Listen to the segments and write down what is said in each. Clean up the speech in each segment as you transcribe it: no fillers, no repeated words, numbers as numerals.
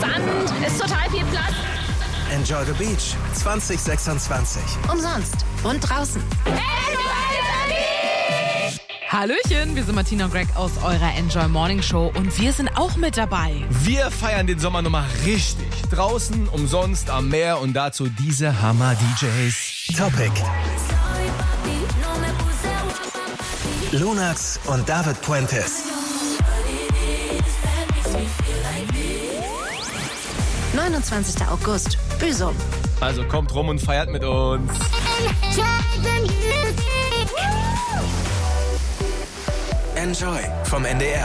Sand, ist total viel Platz. Enjoy the Beach 2026. Umsonst und draußen. Hallöchen, wir sind Martina und Greg aus eurer Enjoy Morning Show und wir sind auch mit dabei. Wir feiern den Sommer nochmal richtig. Draußen, umsonst, am Meer und dazu diese Hammer-DJs. Topic. Lunax und David Puentes. 29. August, Büsum. Also kommt rum und feiert mit uns. Enjoy vom NDR.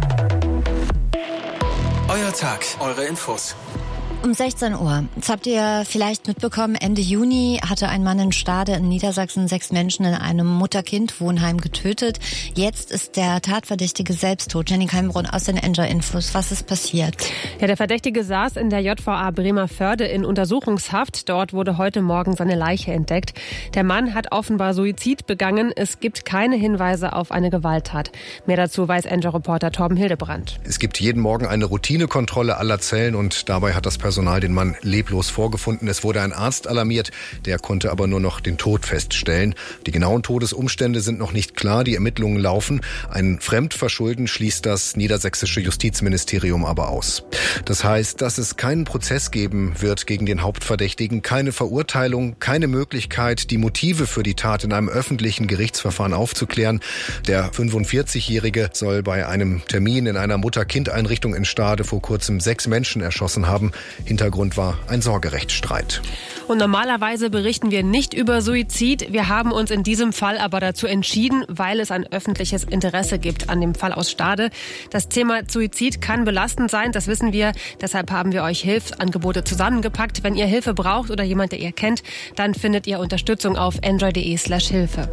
Euer Tag, eure Infos. Um 16 Uhr. Jetzt habt ihr vielleicht mitbekommen, Ende Juni hatte ein Mann in Stade in Niedersachsen 6 Menschen in einem Mutter-Kind-Wohnheim getötet. Jetzt ist der Tatverdächtige selbst tot. Jenny Keimbrunn aus den Enjoy-Infos. Was ist passiert? Ja, der Verdächtige saß in der JVA Bremervörde in Untersuchungshaft. Dort wurde heute Morgen seine Leiche entdeckt. Der Mann hat offenbar Suizid begangen. Es gibt keine Hinweise auf eine Gewalttat. Mehr dazu weiß Enjoy-Reporter Torben Hildebrand. Es gibt jeden Morgen eine Routinekontrolle aller Zellen und dabei hat das Personal den Mann leblos vorgefunden. Es wurde ein Arzt alarmiert, der konnte aber nur noch den Tod feststellen. Die genauen Todesumstände sind noch nicht klar, die Ermittlungen laufen. Ein Fremdverschulden schließt das niedersächsische Justizministerium aber aus. Das heißt, dass es keinen Prozess geben wird gegen den Hauptverdächtigen, keine Verurteilung, keine Möglichkeit, die Motive für die Tat in einem öffentlichen Gerichtsverfahren aufzuklären. Der 45-Jährige soll bei einem Termin in einer Mutter-Kind-Einrichtung in Stade vor kurzem 6 Menschen erschossen haben. Hintergrund war ein Sorgerechtsstreit. Und normalerweise berichten wir nicht über Suizid. Wir haben uns in diesem Fall aber dazu entschieden, weil es ein öffentliches Interesse gibt an dem Fall aus Stade. Das Thema Suizid kann belastend sein, das wissen wir. Deshalb haben wir euch Hilfsangebote zusammengepackt. Wenn ihr Hilfe braucht oder jemand, der ihr kennt, dann findet ihr Unterstützung auf enjoy.de/Hilfe.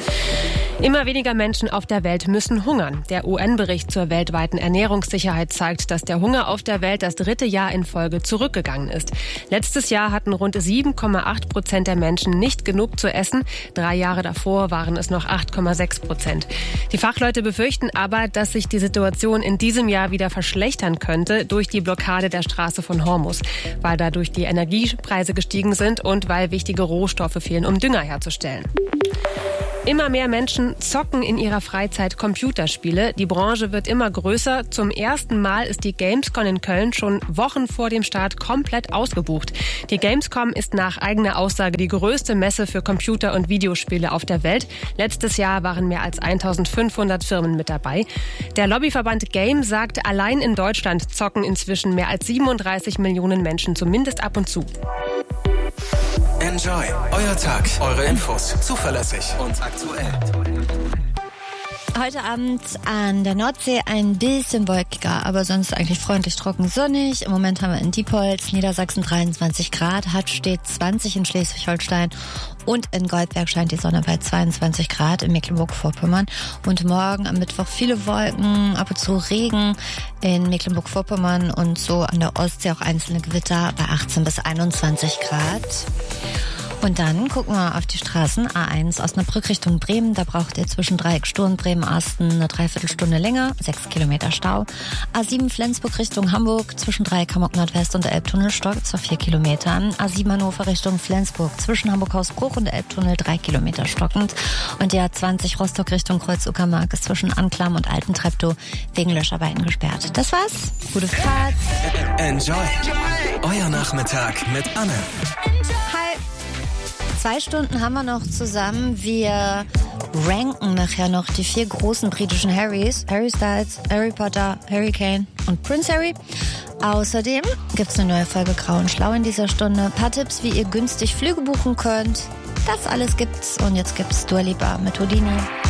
Immer weniger Menschen auf der Welt müssen hungern. Der UN-Bericht zur weltweiten Ernährungssicherheit zeigt, dass der Hunger auf der Welt das 3. Jahr in Folge zurückgegangen ist. Letztes Jahr hatten rund 7,8% der Menschen nicht genug zu essen. 3 Jahre davor waren es noch 8,6%. Die Fachleute befürchten aber, dass sich die Situation in diesem Jahr wieder verschlechtern könnte durch die Blockade der Straße von Hormuz, weil dadurch die Energiepreise gestiegen sind und weil wichtige Rohstoffe fehlen, um Dünger herzustellen. Immer mehr Menschen zocken in ihrer Freizeit Computerspiele. Die Branche wird immer größer. Zum ersten Mal ist die Gamescom in Köln schon Wochen vor dem Start komplett ausgebucht. Die Gamescom ist nach eigener Aussage die größte Messe für Computer- und Videospiele auf der Welt. Letztes Jahr waren mehr als 1500 Firmen mit dabei. Der Lobbyverband Game sagt, allein in Deutschland zocken inzwischen mehr als 37 Millionen Menschen zumindest ab und zu. Enjoy, euer Tag, eure Infos, zuverlässig und aktuell. Heute Abend an der Nordsee ein bisschen wolkiger, aber sonst eigentlich freundlich, trocken, sonnig. Im Moment haben wir in Diepholz, Niedersachsen 23 Grad, Hatt steht 20 in Schleswig-Holstein und in Goldberg scheint die Sonne bei 22 Grad in Mecklenburg-Vorpommern. Und morgen am Mittwoch viele Wolken, ab und zu Regen in Mecklenburg-Vorpommern und so an der Ostsee auch einzelne Gewitter bei 18 bis 21 Grad. Und dann gucken wir auf die Straßen. A1 Osnabrück Richtung Bremen. Da braucht ihr zwischen Dreieck Sturm, Bremen-Asten eine Dreiviertelstunde länger. 6 Kilometer Stau. A7 Flensburg Richtung Hamburg. Zwischen Dreieck Hamburg Nordwest und der Elbtunnel stockt es auf 4 Kilometern. A7 Hannover Richtung Flensburg. Zwischen Hamburg-Hausbruch und der Elbtunnel 3 Kilometer stockend. Und die A20 Rostock Richtung Kreuz-Uckermark ist zwischen Anklam und Alten-Treptow wegen Löscharbeiten gesperrt. Das war's. Gute Fahrt. Enjoy. Euer Nachmittag mit Anne. Hi. 2 Stunden haben wir noch zusammen. Wir ranken nachher noch die 4 großen britischen Harrys. Harry Styles, Harry Potter, Harry Kane und Prince Harry. Außerdem gibt's eine neue Folge Grau und Schlau in dieser Stunde. Ein paar Tipps, wie ihr günstig Flüge buchen könnt. Das alles gibt's. Und jetzt gibt's Dua Lipa mit Houdini.